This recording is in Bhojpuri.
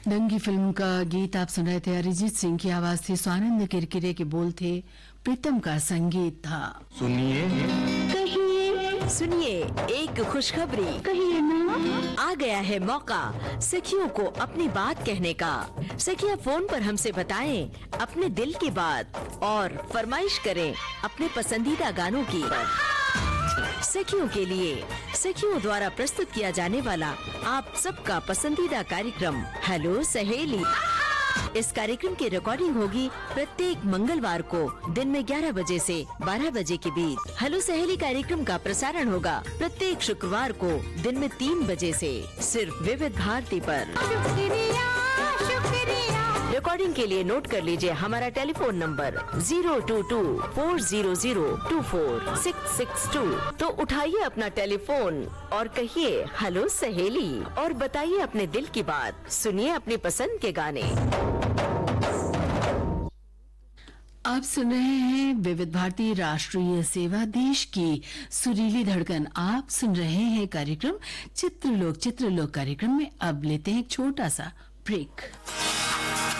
दंगी फिल्म का गीत आप सुन रहे थे। अरिजीत सिंह की आवाज थी, स्वानंद किरकिरे के बोल थे, प्रीतम का संगीत था। सुनिए एक खुशखबरी, कहिए ना। आ गया है मौका सखियों को अपनी बात कहने का। सखियां फोन पर हमसे बताएं अपने दिल की बात और फरमाइश करें अपने पसंदीदा गानों की। सखियों के लिए सखियों द्वारा प्रस्तुत किया जाने वाला आप सबका पसंदीदा कार्यक्रम हेलो सहेली। इस कार्यक्रम की रिकॉर्डिंग होगी प्रत्येक मंगलवार को दिन में 11 बजे से 12 बजे के बीच। हेलो सहेली कार्यक्रम का प्रसारण होगा प्रत्येक शुक्रवार को दिन में 3 बजे से सिर्फ विविध भारती पर। रिकॉर्डिंग के लिए नोट कर लीजिए हमारा टेलीफोन नंबर 02240024662। तो उठाइए अपना टेलीफोन और कहिए हेलो सहेली और बताइए अपने दिल की बात। सुनिए अपनी पसंद के गाने। आप सुन रहे हैं विविध भारती राष्ट्रीय सेवा, देश की सुरीली धड़कन। आप सुन रहे हैं कार्यक्रम चित्रलोक। चित्रलोक कार्यक्रम में अब लेते हैं एक छोटा सा ब्रेक।